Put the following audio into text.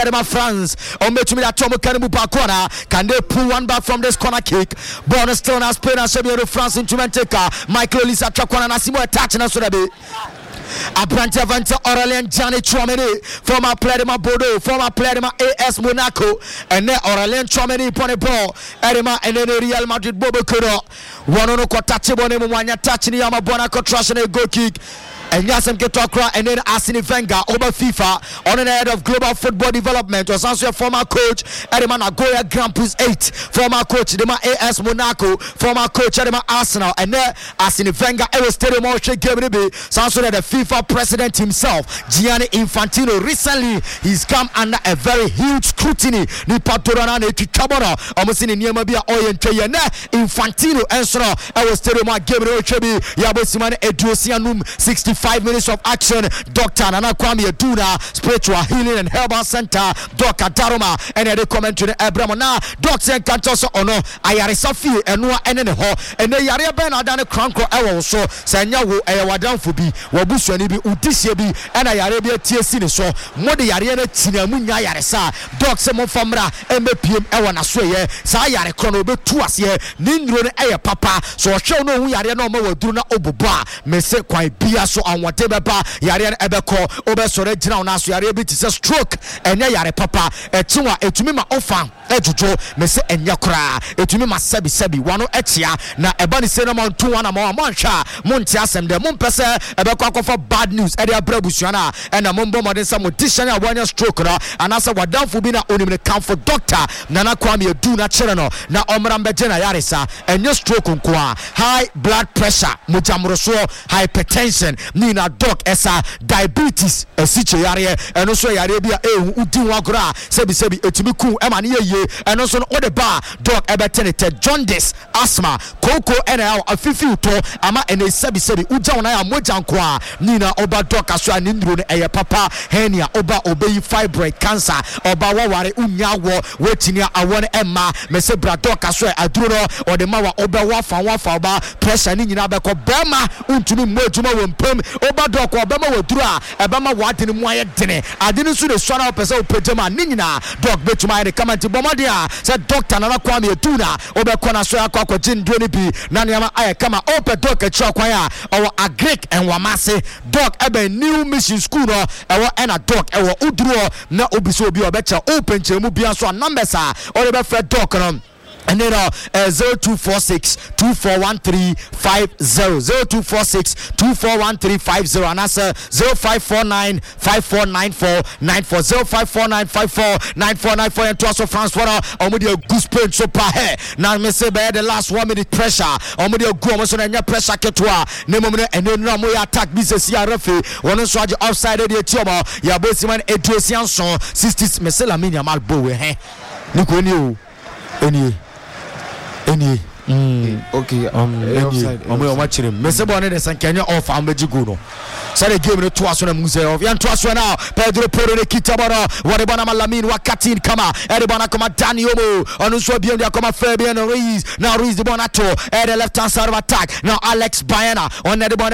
France. Ometumi Atomo Kanibu corner. Can they pull one back from this corner kick? Bonus still now Spain and Serbia France into Menteka. Michael Olisa Chakwana Nasimo attaching us to the Abrante Avante Aurelien Gianni Chouameni, former player de Bordeaux, former player de AS Monaco, and then Aurelien Chouameni upon the ball, Edema and then Real Madrid Bobo Kuro. One on a touch on him, one touching Yama Bonaco trash and a goal kick. And Yasem Ketokra and then Arsene Wenger over FIFA on the head of global football development was also a former coach Edema Nagoya Grand Prix 8, former coach Edema AS Monaco, former coach Edema Arsenal, and then Arsene Wenger ever stadium all shake game also the FIFA president himself Gianni Infantino. Recently he's come under a very huge scrutiny. Ni patorana ne kikabona almost in niema bia oyentwe na Infantino enso ever stadium game all chebi yabosimane eduosianum 65 minutes of action. Dr. Nana Kwame Aduna, Spiritual Healing and Herbal Center, Dr. Daroma, and the commentary Abramona, Dr. Cantoso Ono, Ayari Safi, and Noah and Ho, and the Yaria Ben Adana Cranko Arrow, so Sanyawo, Ayawadan Fubi, Wabusu and Ibi Utisibi, and Ayarabia TSC, so Modi Yariana Tinamunya Yaresa, Dr. Mofamra, MPM Ewana Sway, Sayare Chronobe Tuasie, Nindro Aya Papa, so show no Yariano Duna Obuba, Mese Kwai Bia so and whatever yare ebeko obesore gina ona so yare bi tise stroke enya yare papa etinwa etumi ma ofan ejojo me se enya kra etumi ma sebi wano etia na eba ni se no ma ntu wana ma hwa monti asem de mompese ebeko akofa bad news e de abrabusu na ena mombo modern some audition a wanya stroke na anasa wadanfo bi na onimne comfort doctor Nana Kwame Aduna chere no na omrambe gina yare sa enya stroke nko a high blood pressure mujamroso hypertension Nina doc esa diabetes esiche yare eno so yare bia udi wakura sebi etimi ku ema ne ye eno so no de ba doc ebetenete jaundice asthma koko ena afifi uto ama ene sebi uja wona ya moja nko a Nina oba doc aso ani nduro ne eye papa hernia oba obeyi fibroid cancer oba waware unya wo wetinia awon emma mese bra doc aso aduro no ode ma wa oba wafa oba pressure ni nyina beko bema untumi mojuma wo mpem oba dok obama wodura ebama wadene mu aye dene adene su de sona opese opejema ninyina dok betuma ene kamanti bomade a se doctor Nana Kwame Aduna obekona so akwa jindro ni bi na niama aye kama ope dok achira kwan a owo agric en wamase dok ebe new mission school no ewo ena dok ewo uduro na obiso obi obecha open chemu bia so numbers a ore be fred dok no and then 0246 241350 0246 241350 and that's 0549 5494 94 0549 5494 and to us France for omodia goose paint so pa he na me say be the last 1 minute pressure omodia go omo so na pressure ketwa na momne ene no mo attack business ya referee wono so age offside dey tiomo ya bosiman eduosian so 60 me say la minya mal bo we he ni ko ni o eni okay omo watching mese bo ne de sankanya off ambejigu no say the game to aso na muse off yan to aso na Pedro Porro de kitabara wale bana Malamin wakati kama ere bana kama Dani Omo onu so bien dia kama Fabian Ruiz now Ruiz the bonato at the left hand side of attack now Alex Baena on the